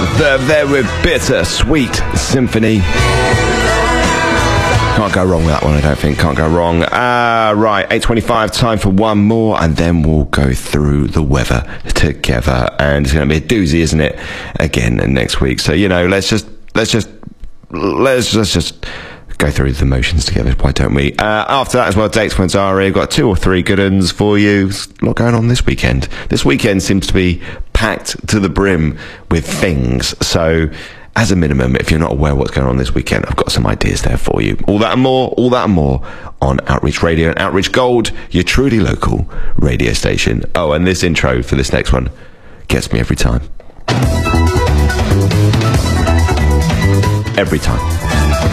They're there with Bittersweet Symphony. Can't go wrong with that one, I don't think. Can't go wrong. Right, 8:25, time for one more, and then we'll go through the weather together. And it's going to be a doozy, isn't it? Again next week. So, you know, let's just go through the motions together, why don't we? After that as well, Dates from Zari. I've got 2 or 3 good ones for you. There's a lot going on this weekend. This weekend seems to be packed to the brim with things. So, as a minimum, if you're not aware what's going on this weekend, I've got some ideas there for you. All that and more on Outreach Radio and Outreach Gold, your truly local radio station. Oh, and this intro for this next one gets me every time. Every time.